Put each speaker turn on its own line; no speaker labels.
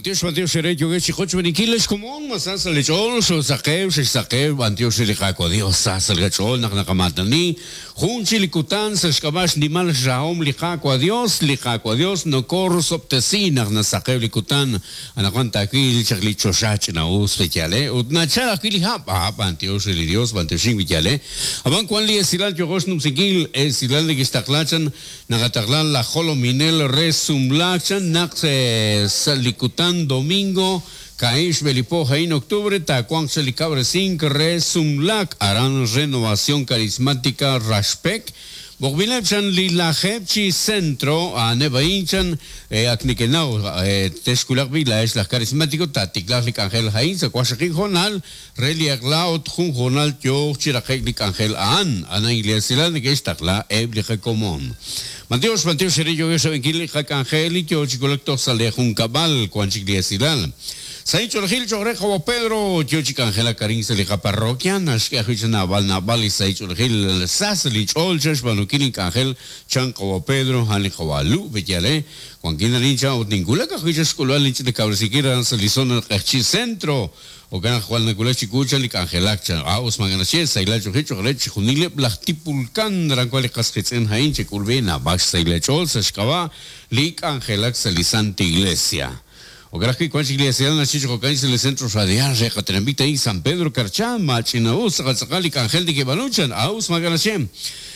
Mateo Shere, yo que chico chubeniquiles como un masas le chol, so saqueo, Mateo Shere caco Dios, sas el gachol, nakamatani, junchilikutan, se escabash ni mal jaom licaco a Dios, no corros optesinas, na saqueo likutan, anaquanta aquí, chaklicho shach na uspeciale, utnachal aquí lihapa, Mateo Shere Dios, Mateo Shin vichale, aban cuan li esilal yogos num sigil, esilal de gistaklachan, nagataklan la holominel resumlachan, nakse salikutan domingo, Caish Belipoja en octubre, Tacuan Selicabre 5, Resumlac, harán renovación carismática Rashpek, Bogbilechan Lilajepchi Centro, a Nebainchan, Acniquenau, Tesculac Vila, es la carismático, Taticlac Ángel Jain, Sequachakin Jonal, Reliak Laut, Jun Jonal, Yo, Chirajek Ángel Ana Iglesia, que está la Eblige Común. Mateo Serillo, que saben que le Ángel y yo, Chicolecto sale un cabal, Juan Chigliasilal. Saicho el Gil Chorre como Pedro, yo Chicangela Karin se le parroquia, Nashka Naval y Saicho el Gil Saselich Olchers, Banukin Cangel, Chan como Pedro, Hane Jovalu, Villale, Juan Quinalicha, o ninguna cajucha escolar lich de Cabresiquira, Salizón el Centro, o Gana Juan Nicolachi Cucha, y Cangelacha, Aus Maganache, Sailacho Hicho, Leche, Junile, Blastipulcan, Rancuale Casquetzen, Hainche, Curvena, Bax Sailachol, Sescava, Lic Angelac, Salizante Iglesia. O gracias que iglesia na chicho que el centro radial recatrambita y San Pedro Carchán, Machinaús, Gatzacali, Cangel de Kebaluchan, Aus Maganachem.